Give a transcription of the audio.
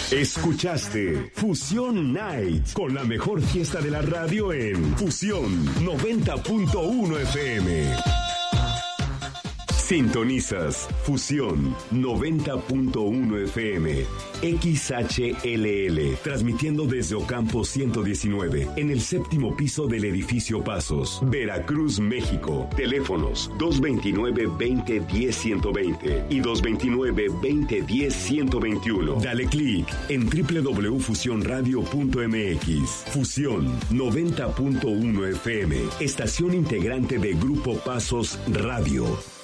Escuchaste Fusión Night con la mejor fiesta de la radio en Fusión 90.1 FM. Sintonizas Fusión 90.1 FM, XHLL, transmitiendo desde Ocampo 119, en el séptimo piso del edificio Pasos, Veracruz, México. Teléfonos 229-2010-120 y 229-2010-121. Dale clic en www.fusionradio.mx. Fusión 90.1 FM, estación integrante de Grupo Pasos Radio.